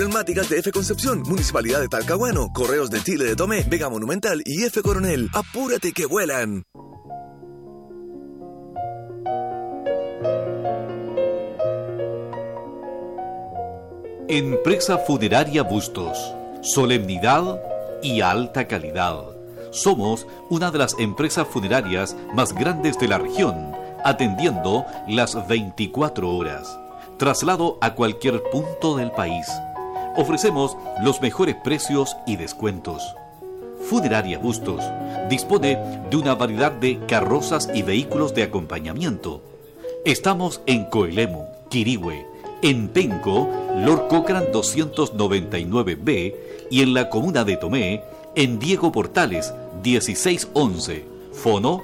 Telmáticas de F Concepción, Municipalidad de Talcahuano, Correos de Chile de Tomé, Vega Monumental y F Coronel. ¡Apúrate que vuelan! Empresa Funeraria Bustos. Solemnidad y alta calidad. Somos una de las empresas funerarias más grandes de la región, atendiendo las 24 horas. Traslado a cualquier punto del país. Ofrecemos los mejores precios y descuentos. Funeraria Bustos dispone de una variedad de carrozas y vehículos de acompañamiento. Estamos en Coelemu, Quirihue, en Penco, Lord Cochrane 299B y en la comuna de Tomé, en Diego Portales 1611, fono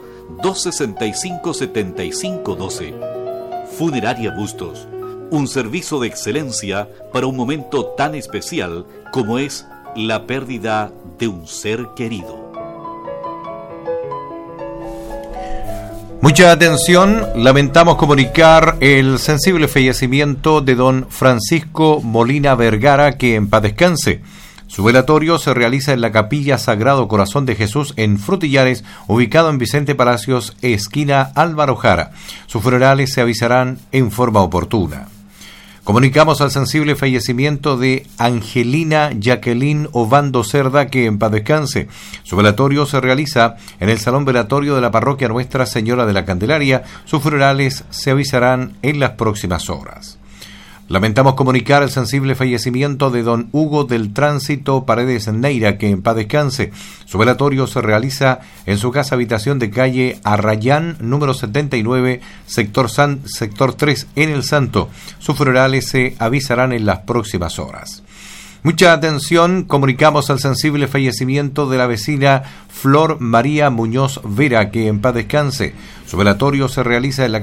265-7512. Funeraria Bustos, un servicio de excelencia para un momento tan especial como es la pérdida de un ser querido. Mucha atención, lamentamos comunicar el sensible fallecimiento de don Francisco Molina Vergara, que en paz descanse. Su velatorio se realiza en la Capilla Sagrado Corazón de Jesús en Frutillares, ubicado en Vicente Palacios, esquina Álvaro Jara. Sus funerales se avisarán en forma oportuna. Comunicamos al sensible fallecimiento de Angelina Jacqueline Obando Cerda, que en paz descanse. Su velatorio se realiza en el Salón Velatorio de la Parroquia Nuestra Señora de la Candelaria. Sus funerales se avisarán en las próximas horas. Lamentamos comunicar el sensible fallecimiento de don Hugo del Tránsito Paredes Neira, que en paz descanse. Su velatorio se realiza en su casa habitación de calle Arrayán, número 79, sector 3, en El Santo. Sus funerales se avisarán en las próximas horas. Mucha atención, comunicamos al sensible fallecimiento de la vecina Flor María Muñoz Vera, que en paz descanse. Su velatorio se realiza en la